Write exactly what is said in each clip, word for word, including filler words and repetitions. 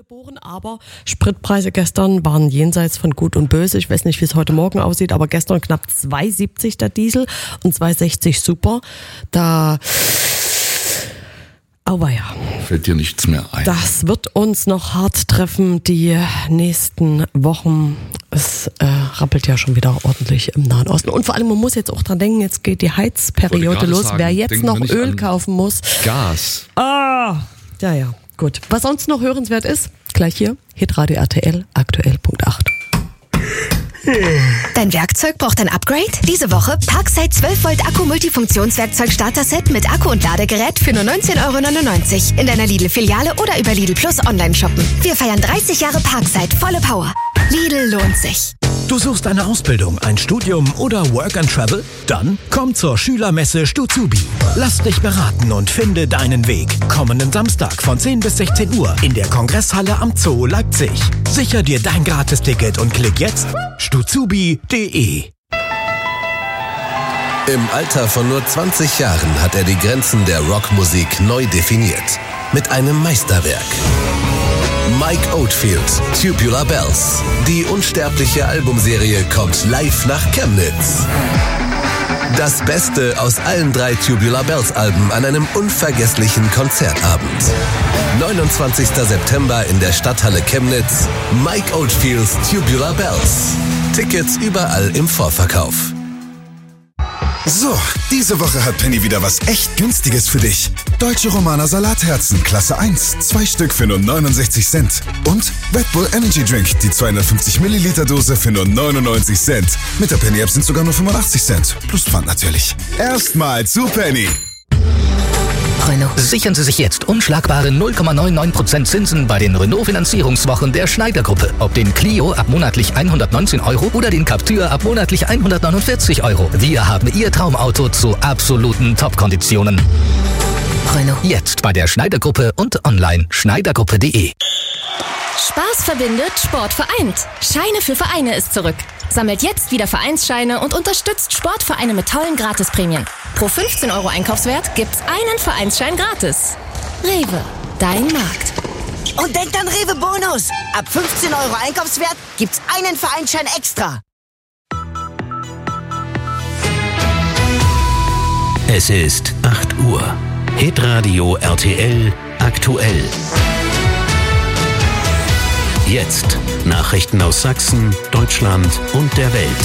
geboren, aber Spritpreise gestern waren jenseits von Gut und Böse. Ich weiß nicht, wie es heute Morgen aussieht, aber gestern knapp zwei siebzig der Diesel und zwei sechzig Super. Da, aber ja. Fällt dir nichts mehr ein? Das wird uns noch hart treffen die nächsten Wochen. Es äh, rappelt ja schon wieder ordentlich im Nahen Osten. Und vor allem, man muss jetzt auch dran denken, jetzt geht die Heizperiode los. Sagen, Wer jetzt noch Öl kaufen muss. Gas. Ah, ja, ja. Gut. Was sonst noch hörenswert ist, gleich hier, Hitradio R T L, aktuell Punkt acht. Dein Werkzeug braucht ein Upgrade? Diese Woche Parkside zwölf Volt Akku Multifunktionswerkzeug Starter-Set mit Akku und Ladegerät für nur neunzehn Euro neunundneunzig in deiner Lidl-Filiale oder über Lidl Plus online shoppen. Wir feiern dreißig Jahre Parkside, volle Power. Lidl lohnt sich. Du suchst eine Ausbildung, ein Studium oder Work and Travel? Dann komm zur Schülermesse Stuzubi. Lass dich beraten und finde deinen Weg. Kommenden Samstag von zehn bis sechzehn Uhr in der Kongresshalle am Zoo Leipzig. Sicher dir dein Gratisticket und klick jetzt stuzubi punkt de. Im Alter von nur zwanzig Jahren hat er die Grenzen der Rockmusik neu definiert. Mit einem Meisterwerk. Mike Oldfield, Tubular Bells. Die unsterbliche Albumserie kommt live nach Chemnitz. Das Beste aus allen drei Tubular Bells Alben an einem unvergesslichen Konzertabend. neunundzwanzigster September in der Stadthalle Chemnitz. Mike Oldfields Tubular Bells. Tickets überall im Vorverkauf. So, diese Woche hat Penny wieder was echt Günstiges für dich. Deutsche Romaner Salatherzen, Klasse eins, zwei Stück für nur neunundsechzig Cent. Und Red Bull Energy Drink, die zweihundertfünfzig Milliliter Dose für nur neunundneunzig Cent. Mit der Penny App sind sogar nur fünfundachtzig Cent. Plus Pfand natürlich. Erstmal zu Penny. Renault. Sichern Sie sich jetzt unschlagbare null Komma neunundneunzig Prozent Zinsen bei den Renault-Finanzierungswochen der Schneider-Gruppe. Ob den Clio ab monatlich hundertneunzehn Euro oder den Captur ab monatlich hundertneunundvierzig Euro. Wir haben Ihr Traumauto zu absoluten Top-Konditionen. Renault. Jetzt bei der Schneider-Gruppe und online schneidergruppe punkt de. Spaß verbindet, Sport vereint. Scheine für Vereine ist zurück. Sammelt jetzt wieder Vereinsscheine und unterstützt Sportvereine mit tollen Gratisprämien. Pro fünfzehn Euro Einkaufswert gibt's einen Vereinsschein gratis. Rewe, dein Markt. Und denkt an Rewe Bonus. Ab fünfzehn Euro Einkaufswert gibt's einen Vereinsschein extra. Es ist acht Uhr. Hitradio R T L aktuell. Jetzt Nachrichten aus Sachsen, Deutschland und der Welt.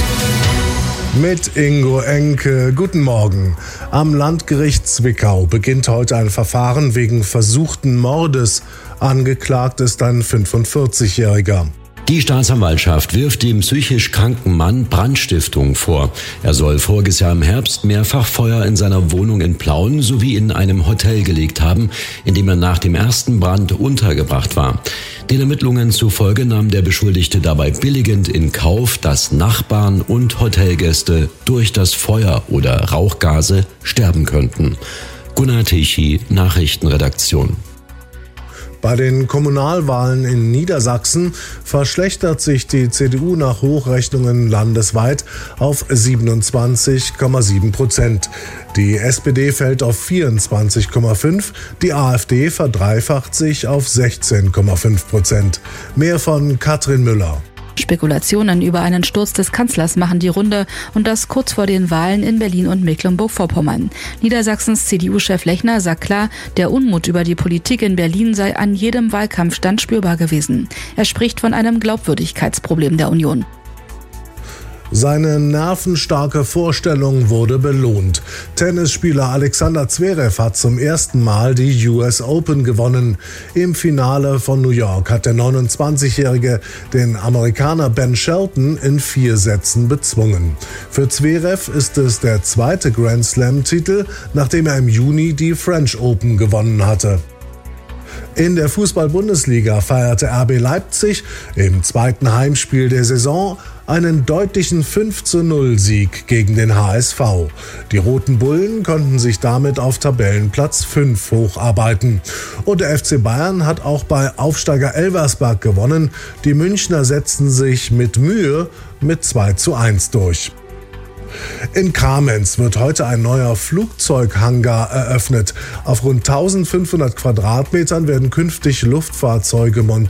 Mit Ingo Enke. Guten Morgen. Am Landgericht Zwickau beginnt heute ein Verfahren wegen versuchten Mordes. Angeklagt ist ein fünfundvierzigjähriger. Die Staatsanwaltschaft wirft dem psychisch kranken Mann Brandstiftung vor. Er soll voriges Jahr im Herbst mehrfach Feuer in seiner Wohnung in Plauen sowie in einem Hotel gelegt haben, in dem er nach dem ersten Brand untergebracht war. Den Ermittlungen zufolge nahm der Beschuldigte dabei billigend in Kauf, dass Nachbarn und Hotelgäste durch das Feuer oder Rauchgase sterben könnten. Gunnar Tichy, Nachrichtenredaktion. Bei den Kommunalwahlen in Niedersachsen verschlechtert sich die C D U nach Hochrechnungen landesweit auf siebenundzwanzig Komma sieben Prozent. Die S P D fällt auf vierundzwanzig Komma fünf, die AfD verdreifacht sich auf sechzehn Komma fünf Prozent. Mehr von Katrin Müller. Spekulationen über einen Sturz des Kanzlers machen die Runde und das kurz vor den Wahlen in Berlin und Mecklenburg-Vorpommern. Niedersachsens C D U-Chef Lechner sagt klar, der Unmut über die Politik in Berlin sei an jedem Wahlkampfstand spürbar gewesen. Er spricht von einem Glaubwürdigkeitsproblem der Union. Seine nervenstarke Vorstellung wurde belohnt. Tennisspieler Alexander Zverev hat zum ersten Mal die U S Open gewonnen. Im Finale von New York hat der neunundzwanzigjährige den Amerikaner Ben Shelton in vier Sätzen bezwungen. Für Zverev ist es der zweite Grand Slam-Titel, nachdem er im Juni die French Open gewonnen hatte. In der Fußball-Bundesliga feierte R B Leipzig im zweiten Heimspiel der Saison einen deutlichen fünf zu null Sieg gegen den H S V. Die Roten Bullen konnten sich damit auf Tabellenplatz fünf hocharbeiten. Und der F C Bayern hat auch bei Aufsteiger Elversberg gewonnen. Die Münchner setzten sich mit Mühe mit zwei zu eins durch. In Kamenz wird heute ein neuer Flugzeughangar eröffnet. Auf rund eintausendfünfhundert Quadratmetern werden künftig Luftfahrzeuge montiert.